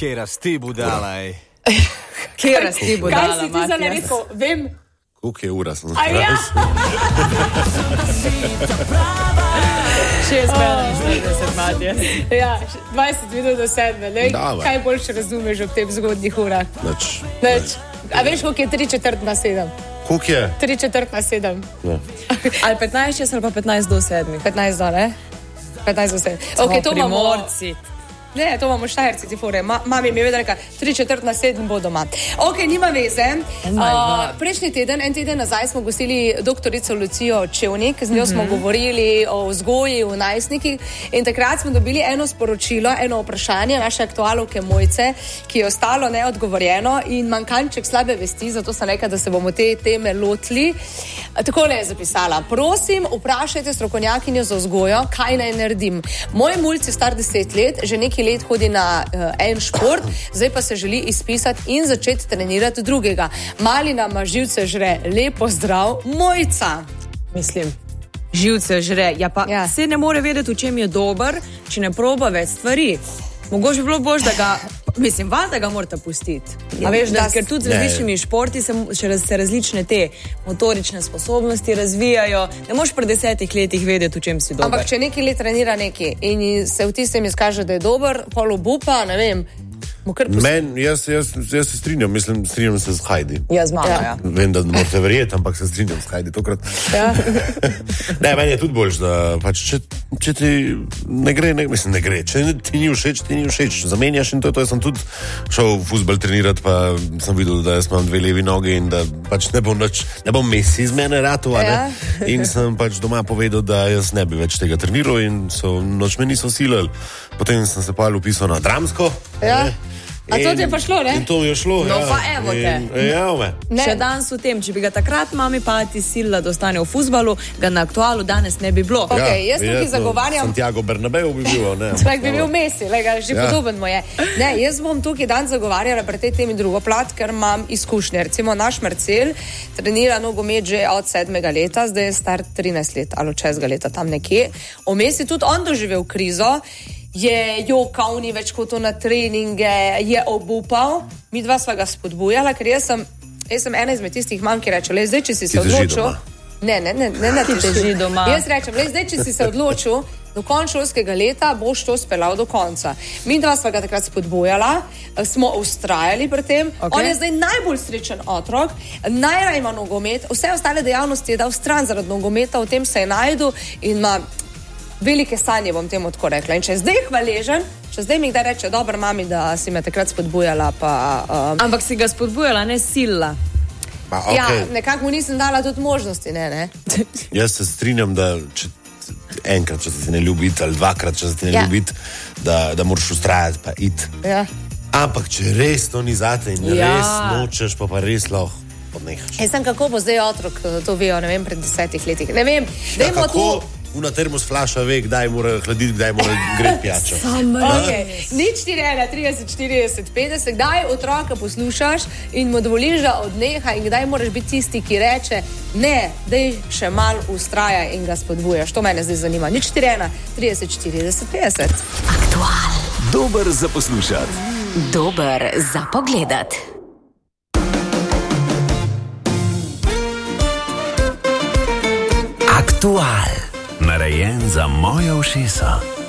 Kje rasti budala, ej? Kje rasti budala, Kaj si ti za rekel? Vem. Koliko je ura? A ja? 6:40, Matija. Ja, 20 minut do 7. Lej, Dava. kaj boljše razumeš ob tem zgodnjih urah? Nič. A veš, koliko je 3:45? Koliko je? 3:45. Ali 15 ali pa 15 do 7. 15 do, ne? 15 do 7. Ok, to imamo... Primorci. Ne, to imamo Štajerci, ti fore. Mami mi je vedela, 3:45 bo doma. Ok, nima veze. Prejšnji teden, en teden nazaj smo gostili doktorico Lucijo Čevnik, z njo smo govorili o vzgoji v najstnikih in takrat smo dobili eno sporočilo, eno vprašanje naše aktualovke Mojce, ki je ostalo neodgovorjeno in manjkanček slabe vesti, zato sem rekla, da se bomo te teme lotili. Takole je zapisala: prosim, vprašajte strokovnjakinjo za vzgojo, kaj naj naredim. Moj mulj je star 10 let, že nekaj let hodi na en šport, zdaj pa se želi izpisati in začeti trenirati drugega. Mali nama živce žre. Lepo zdrav, Mojca. Mislim, živce žre. Ja, pa se ne more vedeti, v čem je dober, če ne proba več stvari. Mogoče bi bilo bož, da ga, mislim, da ga morate pustiti. A veš, ker tudi z različnimi športi se različne te motorične sposobnosti razvijajo. Ne moš pri 10 letih vedeti, v čem si dober. Ampak če nekaj let trenira neki in se v tistem izkaže, da je dober, pol obupa, ne vem, mu kar pusti. Jaz se strinjam, strinjam se z Hajdi. Ja, z mano, ja. Vem, da ne morate verjeti, ampak se strinjam z Hajdi tokrat. Ja. Ne, meni je tudi boljš, da pač, če ti ne gre, ne gre. Če ti ni všeč, ti ni všeč. Zamenjaš in to je to. Jaz sem tudi šel v fuzbal trenirati, pa sem videl, da jaz imam 2 levi noge in da pač ne bom Messi iz mene ratu, Ja. In sem pač doma povedal, da jaz ne bi več tega treniral in noč me niso silili. Potem sem se pa upisal na dramsko. Ja. A to ti je pa šlo, ne? In to mi je šlo, No, pa evo te. Ja, me. Še danes v tem, če bi ga takrat mami pati silila, da ostane v fuzbalu, ga na aktualu danes ne bi bilo. Ok, jaz tukaj zagovarjam... Santiago Bernabeu bi bil, ne? Človek bi bil Messi, že podoben mu je. Ne, jaz bom tukaj dan zagovarjala pri tej temi drugo plat, ker imam izkušnje. Recimo naš Marcel trenira nogomet že od 7. leta, zdaj je star 13 let ali 6 leta tam nekje. Vmes je tudi on doživel krizo, je jokal, ni več hotel na treninge, je obupal. Mi dva sva ga spodbujala, ker jaz sem ena izmed tistih mam, ki reče, zdaj, če si se odločil... Ne, ti teži doma. Jaz rečem, zdaj, če si se odločil, do konca šolskega leta boš to speljal do konca. Mi dva sva ga takrat spodbujala, smo ustrajali pri tem. Okay. On je zdaj najbolj srečen otrok, najraje ima nogomet, vse ostale dejavnosti je dal stran zaradi nogometa, v tem se je najdu in ima velike sanje, bom temu tako rekla. In če je zdaj hvaležen, če zdaj mi kdaj reče, dobro, mami, da si me takrat spodbujala, pa... Ampak si ga spodbujala, ne silila. Okay. Ja, nekako mu nisem dala tudi možnosti, ne? Jaz se strinjam, da enkrat, če se ti ne ljubiti, ali dvakrat, če se ti ne ljubiti, da moraš ustrajati, pa iti. Ja. Ampak, če res to ni zate in res nočeš, pa res lahko odnehaš. Jaz sem, kako bo zdaj otrok to vejo, ne vem, pred 10 letih. Ne vem, dajmo kako... Una termos flaša ve, kdaj mora hladiti, kdaj mora greti pijačo. Okay. Nič 4, 30, 40, 50, kdaj otroka poslušaš in mu dovoliš, da odneha in kdaj moraš biti tisti, ki reče, ne, daj še mal ustraja in ga spodbujaš. To mene zdaj zanima. Nič 4, 30, 40, 50. Aktual. Dober za poslušati. Dober za pogledati. Aktual. Narejen za moje ušesa.